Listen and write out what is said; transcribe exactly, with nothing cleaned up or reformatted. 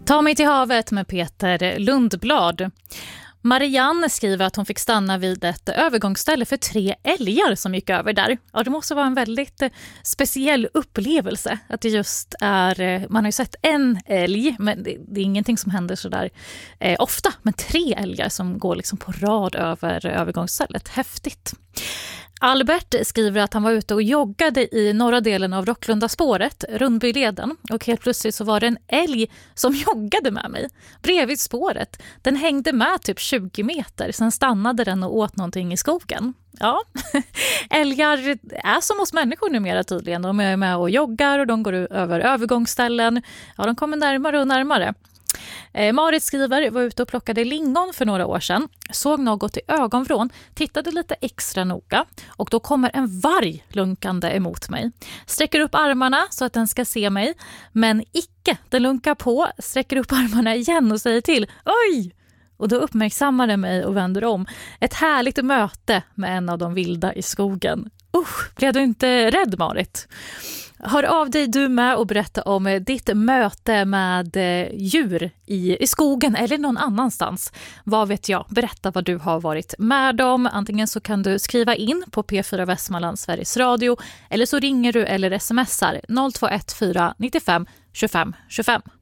Ta mig till havet med Peter Lundblad. Marianne skriver att hon fick stanna vid ett övergångsställe för tre älgar som gick över där. Ja, det måste vara en väldigt speciell upplevelse att det just är, man har ju sett en älg, men det, det är ingenting som händer så där eh, ofta, men tre älgar som går liksom på rad över övergångsstället. Häftigt. Albert skriver att han var ute och joggade i norra delen av Rocklundaspåret, Rundbyleden, och helt plötsligt så var det en älg som joggade med mig bredvid spåret. Den hängde med typ tjugo meter, sen stannade den och åt någonting i skogen. Ja, älgar är som hos människor numera tydligen. De är med och joggar och de går över övergångsställen. Ja, de kommer närmare och närmare. Eh, Marit skriver, var ute och plockade lingon för några år sedan, såg något i ögonvrån, tittade lite extra noga och då kommer en varg lunkande emot mig. Sträcker upp armarna så att den ska se mig, men icke, den lunkar på, sträcker upp armarna igen och säger till, oj! Och då uppmärksammar den mig och vänder om. Ett härligt möte med en av de vilda i skogen. Usch, blev du inte rädd, Marit? Hör av dig du med och berätta om ditt möte med djur i, i skogen eller någon annanstans. Vad vet jag? Berätta vad du har varit med om. Antingen så kan du skriva in på P fyra Västmanland Sveriges Radio eller så ringer du eller smsar noll två ett fyra nittiofem tjugofem tjugofem.